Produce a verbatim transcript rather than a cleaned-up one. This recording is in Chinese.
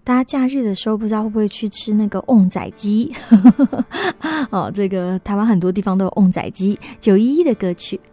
大家假日的时候不知道会不会去吃那个瓮仔鸡哦，这个台湾很多地方都有瓮仔鸡。九一一的歌曲。